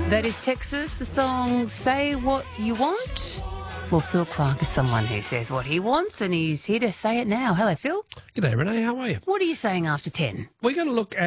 That is Texas, the song Say What You Want. Well, Phil Clark is someone who says what he wants, and he's here to say it now. Hello, Phil. G'day, Renee. How are you? What are you saying after 10? We're going to look at